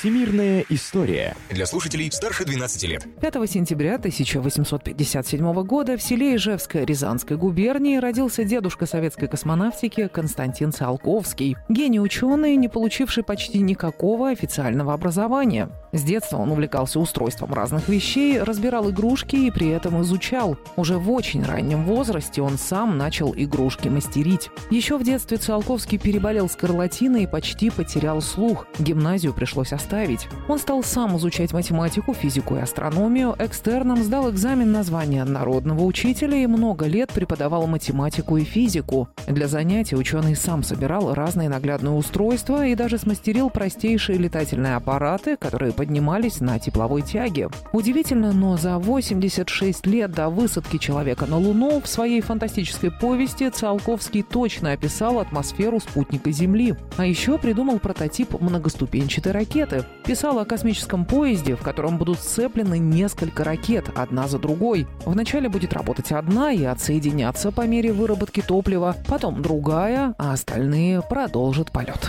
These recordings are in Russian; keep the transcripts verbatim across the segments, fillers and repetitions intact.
Всемирная история. Для слушателей старше двенадцати лет. пятого сентября тысяча восемьсот пятьдесят седьмого года в селе Ижевское Рязанской губернии родился дедушка советской космонавтики Константин Циолковский. Гений-ученый, не получивший почти никакого официального образования. С детства он увлекался устройством разных вещей, разбирал игрушки и при этом изучал. Уже в очень раннем возрасте он сам начал игрушки мастерить. Еще в детстве Циолковский переболел скарлатиной и почти потерял слух. Гимназию пришлось оставить. Он стал сам изучать математику, физику и астрономию, экстерном сдал экзамен на звание народного учителя и много лет преподавал математику и физику. Для занятий ученый сам собирал разные наглядные устройства и даже смастерил простейшие летательные аппараты, которые поднимались на тепловой тяге. Удивительно, но за восемьдесят шесть лет до высадки человека на Луну в своей фантастической повести Циолковский точно описал атмосферу спутника Земли. А еще придумал прототип многоступенчатой ракеты. Писал о космическом поезде, в котором будут сцеплены несколько ракет, одна за другой. Вначале будет работать одна и отсоединяться по мере выработки топлива, потом другая, а остальные продолжат полет.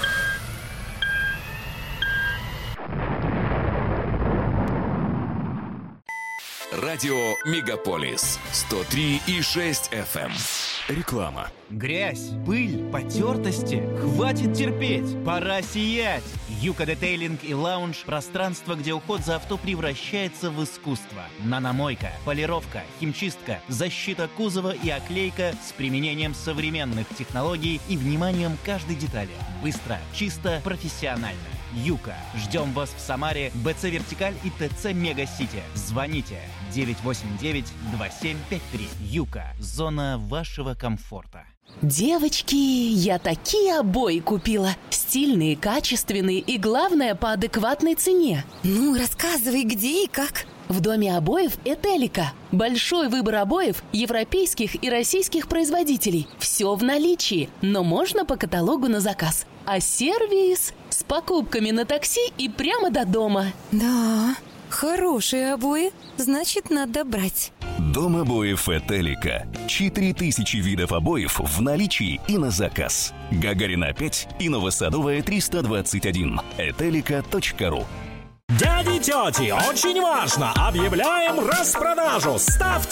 Радио Мегаполис сто три и шесть эф эм. Реклама. Грязь, пыль, потертости. Хватит терпеть, пора сиять. Юка Детейлинг и Лаунж – пространство, где уход за авто превращается в искусство. Наномойка, полировка, химчистка, защита кузова и оклейка с применением современных технологий и вниманием к каждой детали. Быстро, чисто, профессионально. Юка. Ждем вас в Самаре, БЦ Вертикаль и ТЦ Мега-Сити. Звоните девять восемь девять два семь пять три. Юка. Зона вашего комфорта. Девочки, я такие обои купила. Стильные, качественные и, главное, по адекватной цене. Ну, рассказывай, где и как. В доме обоев «Этелика». Большой выбор обоев европейских и российских производителей. Все в наличии, но можно по каталогу на заказ. А сервис с покупками на такси и прямо до дома. Да, хорошие обои, значит, надо брать. Дом обоев «Этелика». Четыре тысячи видов обоев в наличии и на заказ. Гагарина пять и Новосадовая триста двадцать один. этелика точка ру. Дяди и тети, очень важно! Объявляем распродажу! Ставьте